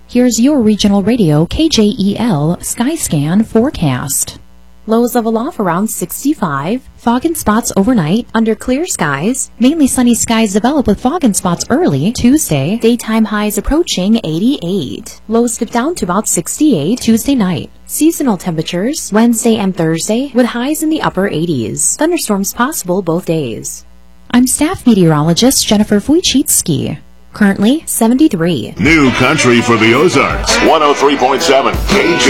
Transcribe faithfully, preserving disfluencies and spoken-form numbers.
Here's your regional radio K J E L Skyscan forecast. Lows level off around sixty-five. Fog and spots overnight under clear skies. Mainly sunny skies develop with fog and spots early Tuesday. Daytime highs approaching eighty-eight. Lows dip down to about sixty-eight Tuesday night. Seasonal temperatures Wednesday and Thursday with highs in the upper eighties. Thunderstorms possible both days. I'm staff meteorologist Jennifer Wojcicki. Currently seventy-three. New country for the Ozarks. one oh three point seven K J